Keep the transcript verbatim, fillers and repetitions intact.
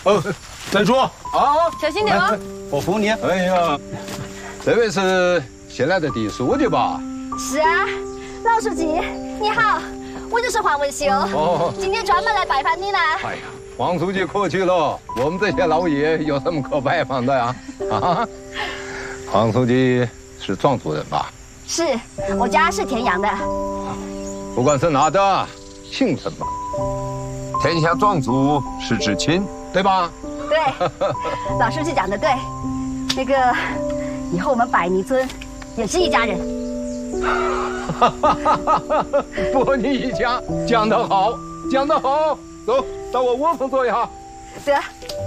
哦，站住！啊， 小心点哦。 我扶你。哎呀，这位是新来的地书记吧？ 是啊，老书记，你好，我就是黄文秀。哦，今天专门来拜访你呢。 哎呀，黄书记客气了，我们这些老爷有什么可拜访的呀？啊，黄书记是壮族人吧？ 是，我家是田阳的。 不管是哪的，姓什么？天下壮族是至亲，对吧？ 对，老书记讲的对。那个，以后我们百泥村也是一家人。 伯尼一家，讲得好，讲得好。走，到我窝棚坐一下。 得。